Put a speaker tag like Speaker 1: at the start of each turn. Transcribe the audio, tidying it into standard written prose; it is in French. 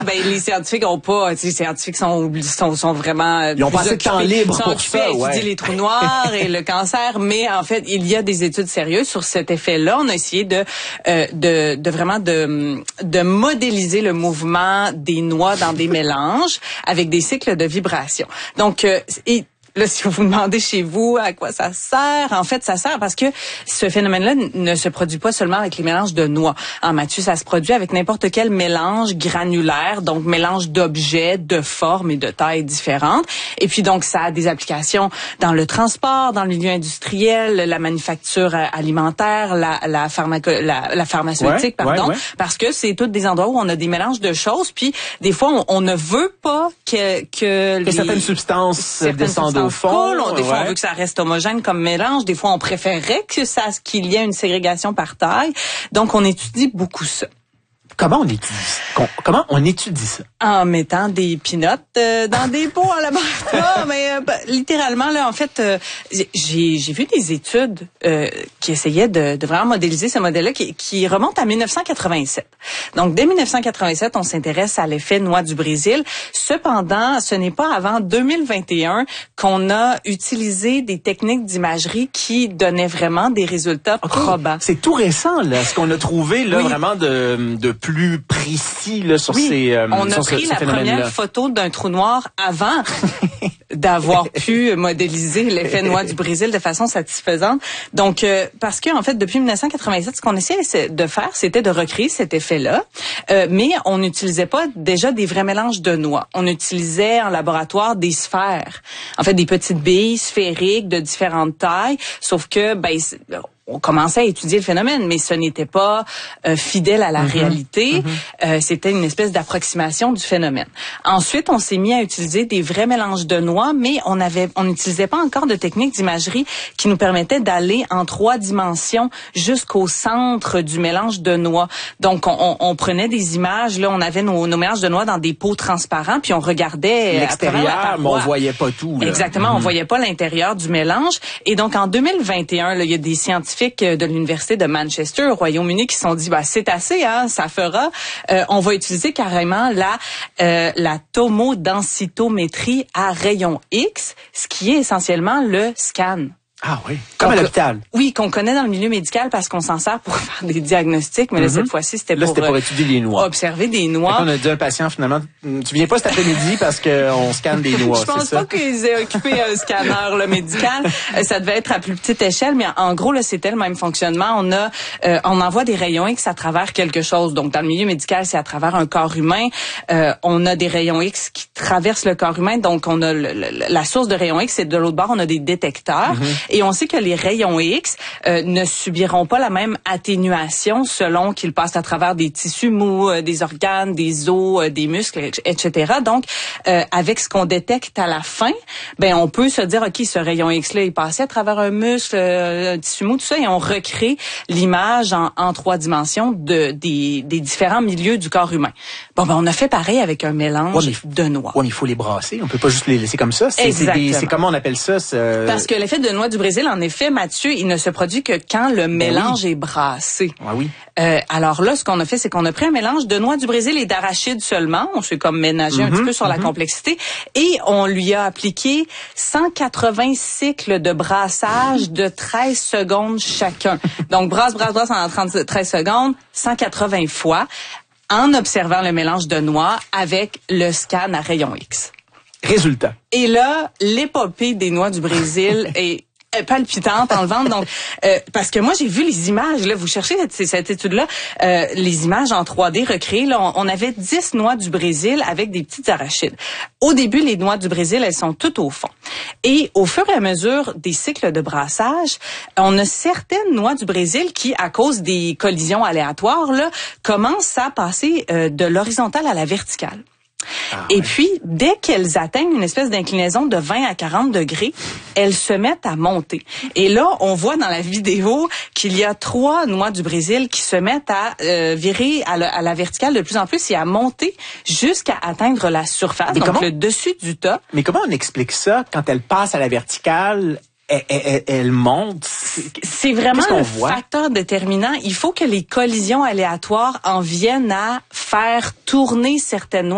Speaker 1: Ben, les scientifiques ont pas, les scientifiques sont vraiment
Speaker 2: ils ont pas assez de temps libre pour ça,
Speaker 1: à étudier les trous noirs et le cancer, mais en fait, il y a des études sérieuses sur cet effet-là. On a essayé de vraiment de modéliser le mouvement des noix dans des mélanges avec des cycles de vibration. Donc là, si vous vous demandez chez vous à quoi ça sert, en fait, ça sert parce que ce phénomène-là ne se produit pas seulement avec les mélanges de noix. En Mathieu, ça se produit avec n'importe quel mélange granulaire, donc mélange d'objets, de formes et de tailles différentes. Et puis donc, ça a des applications dans le transport, dans le milieu industriel, la manufacture alimentaire, la pharmaceutique, parce que c'est tous des endroits où on a des mélanges de choses. Puis des fois, on ne veut pas que
Speaker 2: certaines substances descendent au fond.
Speaker 1: Des fois, on veut que ça reste homogène comme mélange. Des fois, on préférerait qu'il y ait une ségrégation par taille. Donc, on étudie beaucoup ça.
Speaker 2: Comment on étudie ça?
Speaker 1: En mettant des pinottes dans des pots en laboratoire. Mais littéralement, là, en fait, j'ai vu des études qui essayaient de vraiment modéliser ce modèle-là qui remonte à 1987. Donc, dès 1987, on s'intéresse à l'effet noix du Brésil. Cependant, ce n'est pas avant 2021 qu'on a utilisé des techniques d'imagerie qui donnaient vraiment des résultats probants.
Speaker 2: C'est tout récent, là, ce qu'on a trouvé, là, vraiment de plus précis, là, sur ces
Speaker 1: on a pris la première photo d'un trou noir avant d'avoir pu modéliser l'effet noix du Brésil de façon satisfaisante. Donc, parce que en fait, depuis 1987, ce qu'on essayait de faire, c'était de recréer cet effet-là, mais on n'utilisait pas déjà des vrais mélanges de noix. On utilisait en laboratoire des sphères, en fait, des petites billes sphériques de différentes tailles, sauf que on commençait à étudier le phénomène, mais ce n'était pas fidèle à la réalité. C'était une espèce d'approximation du phénomène. Ensuite, on s'est mis à utiliser des vrais mélanges de noix, mais on n'utilisait pas encore de technique d'imagerie qui nous permettait d'aller en 3 dimensions jusqu'au centre du mélange de noix. Donc, on prenait des images, là, on avait nos mélanges de noix dans des pots transparents, puis on regardait
Speaker 2: l'extérieur, mais on voyait pas tout. Là.
Speaker 1: Exactement, on voyait pas l'intérieur du mélange. Et donc, en 2021, là, il y a des scientifiques de l'université de Manchester au Royaume-Uni qui se sont dit c'est assez, hein, ça fera. On va utiliser carrément la tomodensitométrie à rayon X, ce qui est essentiellement le scan.
Speaker 2: Ah oui, comme à l'hôpital.
Speaker 1: Oui, qu'on connaît dans le milieu médical parce qu'on s'en sert pour faire des diagnostics, mais là, cette fois-ci, c'était pour
Speaker 2: étudier les noix.
Speaker 1: Observer des noix.
Speaker 2: On a dit à un patient, finalement, tu viens pas cet après-midi parce qu'on scanne des noix,
Speaker 1: Je pense pas qu'ils aient occupé un scanner là, médical. Ça devait être à plus petite échelle, mais en gros, là, c'était le même fonctionnement. On envoie des rayons X à travers quelque chose. Donc, dans le milieu médical, c'est à travers un corps humain. On a des rayons X qui traversent le corps humain. Donc, on a la source de rayons X, et de l'autre bord, on a des détecteurs. Et on sait que les rayons X ne subiront pas la même atténuation selon qu'ils passent à travers des tissus mous, des organes, des os, des muscles, etc. Donc, avec ce qu'on détecte à la fin, on peut se dire, OK, ce rayon X-là, il passait à travers un muscle, un tissu mou, tout ça, et on recrée l'image en 3 dimensions des différents milieux du corps humain. On a fait pareil avec un mélange de noix.
Speaker 2: Oui, mais il faut les brasser. On peut pas juste les laisser comme ça. C'est comment on appelle ça?
Speaker 1: Parce que l'effet de noix du Brésil, en effet, Mathieu, il ne se produit que quand le mélange est brassé.
Speaker 2: Ah oui.
Speaker 1: Alors là, ce qu'on a fait, c'est qu'on a pris un mélange de noix du Brésil et d'arachide seulement. On s'est comme ménagé un petit peu sur la complexité. Et on lui a appliqué 180 cycles de brassage de 13 secondes chacun. Donc, brasse en 13 secondes, 180 fois, en observant le mélange de noix avec le scan à rayon X.
Speaker 2: Résultat.
Speaker 1: Et là, l'épopée des noix du Brésil est palpitante en le ventre. Donc, parce que moi, j'ai vu les images, là, vous cherchez cette étude-là, les images en 3D recréées, là, on avait 10 noix du Brésil avec des petites arachides. Au début, les noix du Brésil, elles sont toutes au fond. Et au fur et à mesure des cycles de brassage, on a certaines noix du Brésil qui, à cause des collisions aléatoires, là, commencent à passer de l'horizontale à la verticale. Et puis, dès qu'elles atteignent une espèce d'inclinaison de 20 à 40 degrés, elles se mettent à monter. Et là, on voit dans la vidéo qu'il y a 3 noix du Brésil qui se mettent à virer à la verticale de plus en plus et à monter jusqu'à atteindre la surface, donc le dessus du tas.
Speaker 2: Mais comment on explique ça quand elles passent à la verticale? Elle monte.
Speaker 1: C'est vraiment un facteur déterminant. Il faut que les collisions aléatoires en viennent à faire tourner certaines noix